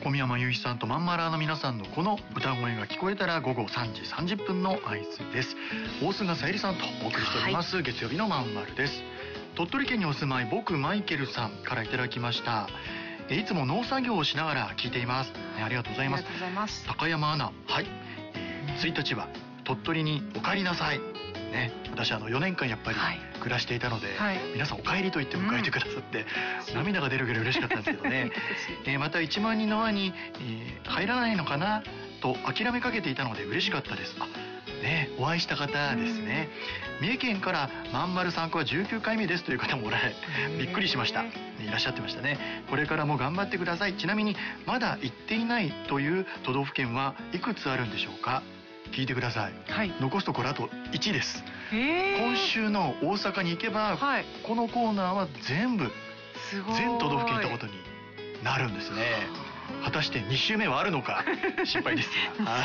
小宮山雄飛さんとまんまらーの皆さんのこの歌声が聞こえたら午後3時30分の合図です。大菅さゆりさんとお送りしております、月曜日のまんまるです。鳥取県にお住まい僕マイケルさんからいただきました。いつも農作業をしながら聞いています、ありがとうございます。高山アナ、はい、1日は鳥取にお帰りなさいね、私4年間やっぱり暮らしていたので、皆さんお帰りと言って迎えてくださって、涙が出るぐらい嬉しかったんですけどねまた1万人の輪に、入らないのかなと諦めかけていたので嬉しかったです。お会いした方ですね。三重県からまんまる参加は19回目ですという方もびっくりしました。いらっしゃってましたね。これからも頑張ってください。ちなみにまだ行っていないという都道府県はいくつあるんでしょうか。聞いてください、残すところあと1です。今週の大阪に行けば、このコーナーは全都道府県行ったことになるんですね。果たして2週目はあるのか心配です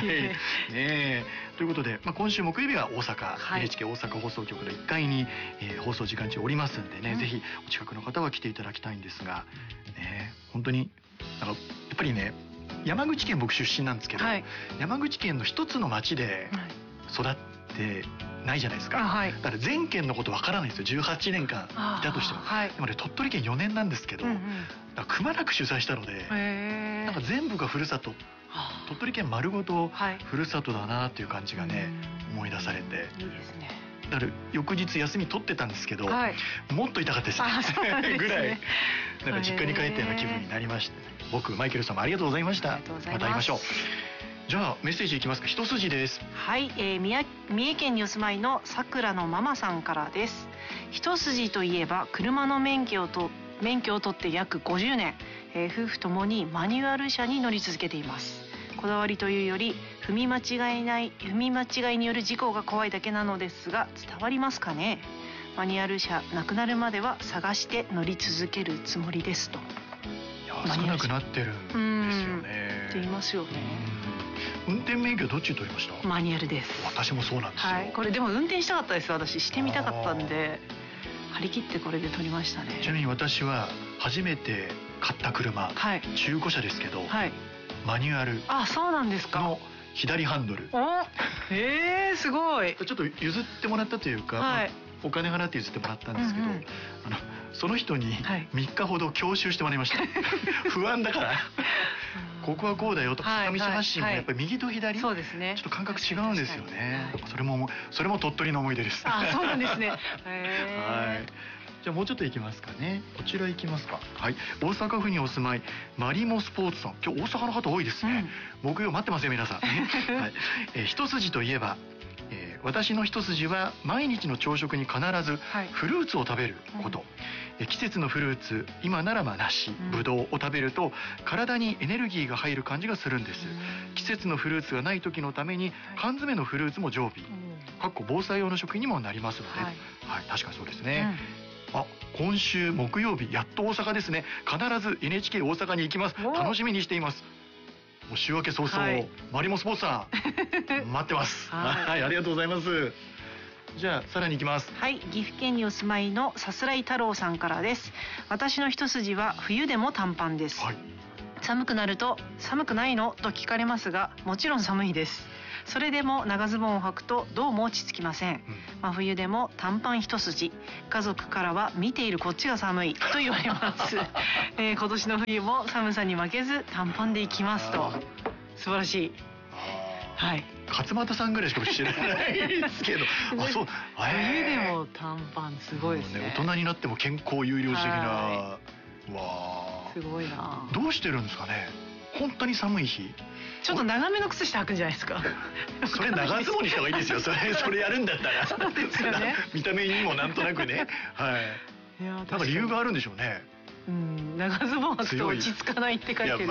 ということで、今週木曜日は大阪、NHK 大阪放送局の1階に、放送時間中おりますんでね、ぜひお近くの方は来ていただきたいんですが、本当にやっぱりね、山口県僕出身なんですけど、山口県の一つの町で育ってないじゃないですか、だから全県のことわからないんですよ。18年間いたとしても、でもね、鳥取県4年なんですけど、くまなく取材したので、なんか全部がふるさと、鳥取県丸ごとふるさとだなっていう感じがね、思い出されて、いいですね。だから翌日休み取ってたんですけど、もっと痛かったですねぐらいなんか実家に帰ったような気分になりました。僕マイケルさんもありがとうございました。また会いましょう。じゃあメッセージいきますか。一筋です。 三重県にお住まいのさくらのママさんからです。一筋といえば車の免許を取って約50年、夫婦ともにマニュアル車に乗り続けています。こだわりというより踏み間違いによる事故が怖いだけなのですが、伝わりますかね。マニュアル車なくなるまでは探して乗り続けるつもりですと。 少なくなってるんですよねって言いますよね。 運転免許どっち取りました？ マニュアルです。 私もそうなんですよ、 これでも運転したかったです。私してみたかったんで張り切ってこれで取りましたね。 ちなみに私は初めて買った車、中古車ですけど、マニュアルそうなんですかの左ハンドル。 すごい。 ちょっと譲ってもらったというか、お金払って譲ってもらったんですけど、その人に3日ほど教習してもらいました不安だからここはこうだよとか、坂道発進もやっぱり右と左、ちょっと感覚違うんですよね。それも鳥取の思い出です。 そうなんですねじゃあもうちょっと行きますかね。こちら行きますか。大阪府にお住まいマリモスポーツさん。今日大阪の方多いですね、木曜待ってますよ皆さん一筋といえば、私の一筋は毎日の朝食に必ずフルーツを食べること、季節のフルーツ、今ならば梨、ぶどうを食べると体にエネルギーが入る感じがするんです。季節のフルーツがない時のために缶詰のフルーツも常備、防災用の食品にもなりますので、確かにそうですね、今週木曜日やっと大阪ですね。必ず NHK 大阪に行きます。楽しみにしています。もう週明け早々、マリモスポーツさん待ってますありがとうございます。じゃあさらに行きます。 岐阜県にお住まいのさすらい太郎さんからです。私の一筋は冬でも短パンです、寒くなると寒くないのと聞かれますが、もちろん寒いです。それでも長ズボンを履くとどうも落ち着きません、真冬でも短パン一筋。家族からは見ているこっちが寒いと言われます今年の冬も寒さに負けず短パンで行きますと。素晴らしい。 勝俣さんぐらいしか知らないですけどそう、 冬でも短パンすごいですね。 大人になっても健康有料的な、 すごいな。 どうしてるんですかね。本当に寒い日ちょっと長めの靴下履くんじゃないですかそれ長ズボンにした方がいいですよそれやるんだったらそうですよね見た目にもなんとなくねなんか理由があるんでしょうね。 長ズボン履くと落ち着かないって書いてる。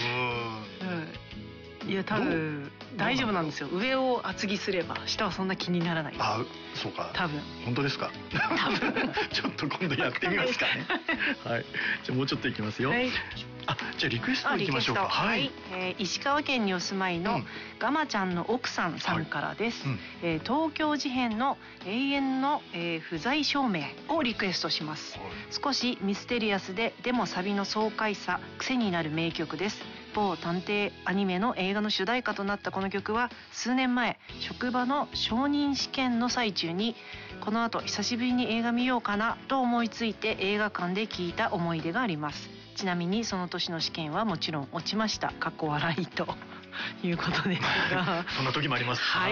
いや多分大丈夫なんですよ。上を厚着すれば下はそんな気にならない。 そうか。 多分。 本当ですか。 多分。 ちょっと今度やってみますかね。じゃあもうちょっといきますよ。じゃあリクエストいきましょうか。 石川県にお住まいのガマちゃんの奥さんからです。東京事変の永遠の不在証明をリクエストします。少しミステリアスでもサビの爽快さ癖になる名曲です。 某探偵アニメの映画の主題歌となったこの曲は、数年前職場の承認試験の最中に、この後久しぶりに映画見ようかなと思いついて映画館で聴いた思い出があります。ちなみにその年の試験はもちろん落ちました。かっこ笑いということですがそんな時もあります。 はい、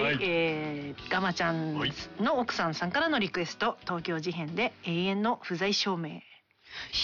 ガマちゃんの奥さんからのリクエスト、東京事変で永遠の不在証明。